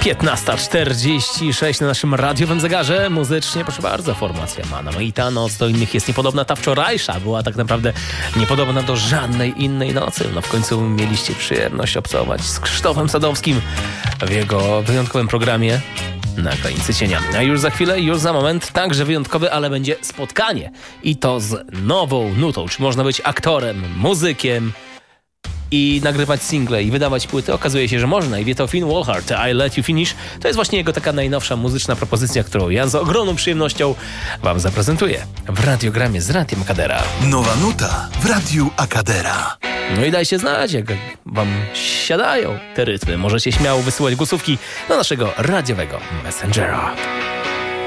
15:46 na naszym radiowym zegarze. Muzycznie, proszę bardzo, formacja Manamita. Noc do innych jest niepodobna. Ta wczorajsza była tak naprawdę niepodobna do żadnej innej nocy. No w końcu mieliście przyjemność obcować z Krzysztofem Sadowskim w jego wyjątkowym programie Na granicy cienia. A już za chwilę, już za moment, także wyjątkowy, ale będzie spotkanie. I to z nową nutą. Czy można być aktorem, muzykiem i nagrywać single i wydawać płyty? Okazuje się, że można i wie to Finn Wolfhard. I Let You Finish to jest właśnie jego taka najnowsza muzyczna propozycja, którą ja z ogromną przyjemnością wam zaprezentuję w radiogramie z Radiem Akadera. Nowa nuta w Radiu Akadera. No i dajcie znać, jak wam siadają te rytmy. Możecie śmiało wysyłać głosówki do naszego radiowego Messengera.